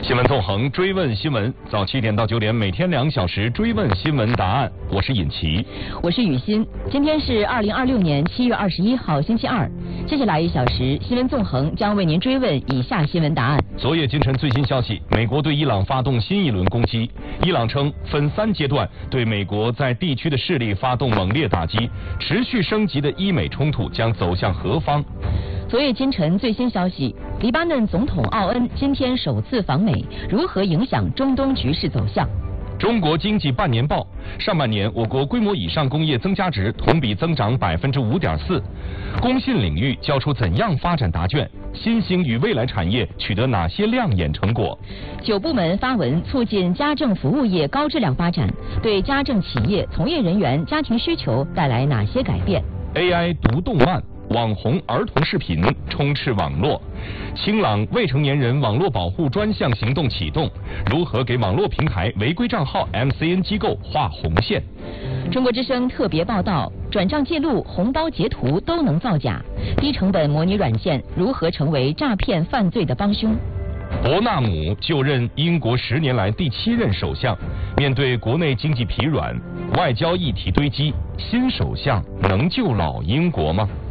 新闻纵横，追问新闻，早7点到9点，每天2小时追问新闻答案。我是尹奇， 我是雨欣。今天是2026年7月21号，星期二。接下来1小时，新闻纵横将为您追问以下新闻答案。 昨夜今晨最新消息，美国对伊朗发动新一轮攻击。伊朗称分3阶段对美国在地区的势力发动猛烈打击，持续升级的伊美冲突将走向何方？ 昨夜今晨最新消息，黎巴嫩总统奥恩今天首次访美，如何影响中东局势走向？ 中国经济半年报，上半年我国规模以上工业增加值同比增长5.4%。工信领域交出怎样发展答卷？新兴与未来产业取得哪些亮眼成果 ？9部门发文促进家政服务业高质量发展，对家政企业从业人员家庭需求带来哪些改变？ AI 读动漫，网红儿童视频充斥网络。清朗未成年人网络保护专项行动启动，如何给网络平台违规账号 MCN 机构画红线？ 中国之声特别报道，转账记录、红包截图都能造假，低成本模拟软件如何成为诈骗犯罪的帮凶？ 伯纳姆就任英国10年来第7任首相，面对国内经济疲软、外交议题堆积，新首相能救老英国吗？